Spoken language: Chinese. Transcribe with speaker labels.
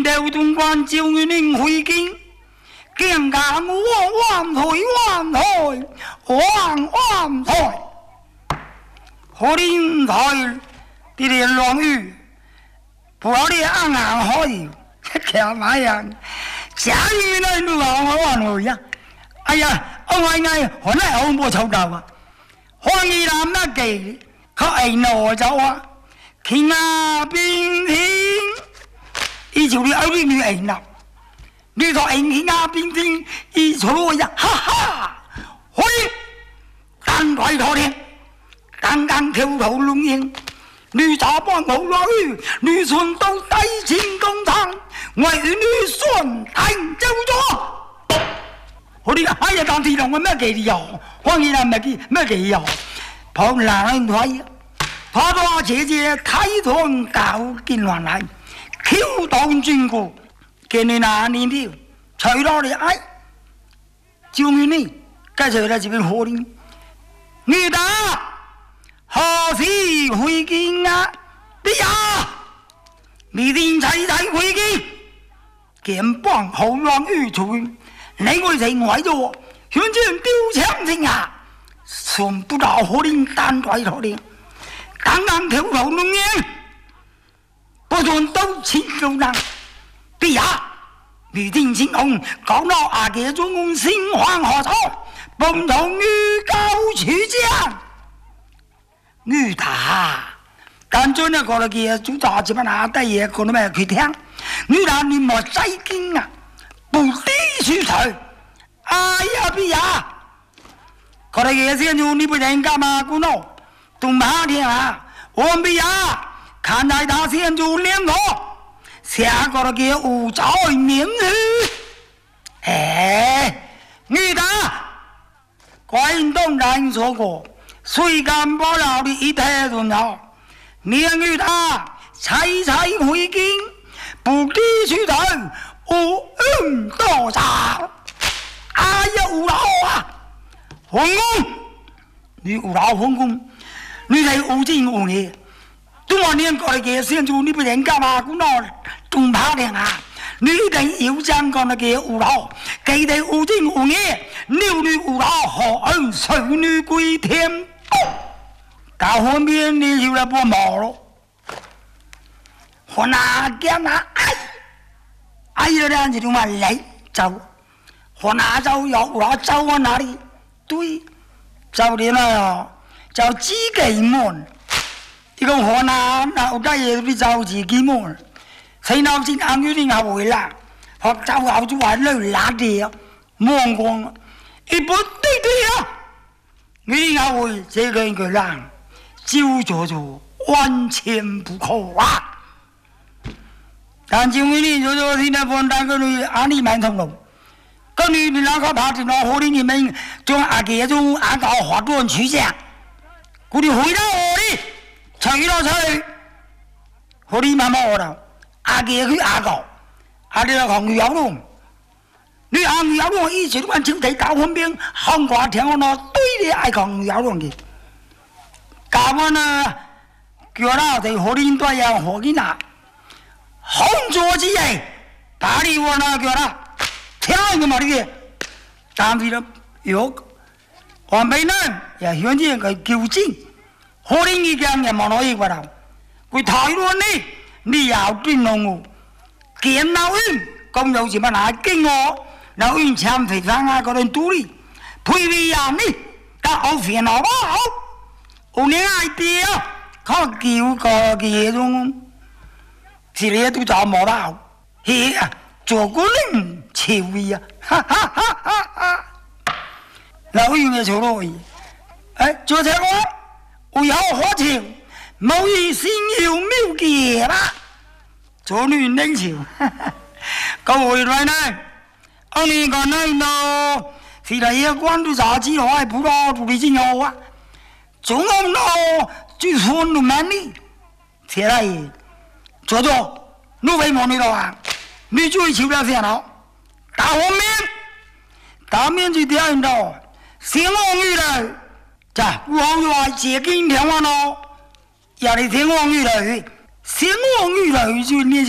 Speaker 1: 头东关就与您回京，更加我万岁万岁万岁！何林才的连乱语，不要你暗暗可以，干嘛呀？假如那路啊，我万岁呀！哎呀，我嗌可能好冇臭到啊！可以南那記，佢係攞走啊！傾啊邊天，依條你歐啲女係嗱，你就係傾啊邊天，依條我呀，哈哈！可以單鬼頭天，剛剛跳頭龍影，你咋幫我落雨？你順到低前工廠，為你順停走咗。我哋哎呀，當天龍我咩記有？可以南咩記有？旁人睇，他多姐姐睇堂搞見亂嚟，挑當轉過，見你那年條，除咗你哎，照面呢，跟住嚟這邊可憐，你打何時回京啊？啲呀，你點睇回京？見幫好亂語傳，你我哋外咗，向前丟槍正啊！算不到可憐單鬼頭的，剛剛跳頭龍煙，不算都錢夠難。啲呀，你聽清紅講到阿嘅中公心黃河草，蹦到女高處將，女打。但最呢個嘅主炸住乜拿低嘢，講到咩佢聽，女打你莫使驚啊，不低處除。哎呀，啲呀！可能也是你不人干嘛？姑喏，东八天啊，我们比呀，看在他先就连头，下个了给五朝名誉。哎，女的，关东人说过，谁敢不了的一太重要。年女的，才回京，不必去等，我多少？哎呀，无劳啊！皇宫，你有老皇宫，你係有錢有嘢，都話你過嚟嘅先做你不人家嘛，咁咯，仲怕點啊？你哋要將個嘅有老，佢哋有錢有嘢，牛女有老何恩水女歸天，到後面你就來幫忙咯，我拿驚拿哎呀，這樣子就話嚟走，我拿走有老走我哪裡？對，就點啊？就自己門，呢個河南後家嘢啲就自己門，細佬先啱於啲後回啦，學走後就話累辣啲，望光，一般啲啊，你啲後回這兩個人，照做做，完全不可啊！但照你做做現在放大個女阿你蠻通路。跟你那个他知道和你们从阿姐中阿搞华多取向，我哋回到我哋，除到出去，和你慢慢學啦。阿姐去阿搞，阿哋就講有咯。你阿有咯，以前我朝睇搞方便，韓國聽我咯，對你愛講有咯嘅。搞我呢，叫啦就和你多樣和你拿，紅桌子嘅，打你我呢叫啦。聽個嘛啲嘅，但係咧，有黃美呢又響啲佢叫戰，可能呢間人冇攞嘢過頭，佢台灣呢，你又轉弄我，見鬧人咁有時乜拿經我，鬧人搶肥飯啊嗰陣多啲，配備人呢，但好煩惱吧？我你愛啲啊，佢叫個嘅種，是你都找冇到，嘿啊！做個人潮味啊！哈哈哈哈哈！老遠嘅做咯，誒，做這個我有可潮，冇意先要妙傑啦，做亂拎潮，各位來呢，我哋講呢咯，是嚟嘅關注雜誌我係不多處理真好啊，總共咯就算你們呢，寫嚟做做，你為乜呢度啊？你最潮了先咯，打後面，打面就點樣到？先我女來，咋？我話自己聽話咯，要你聽我女來，先我女來就你。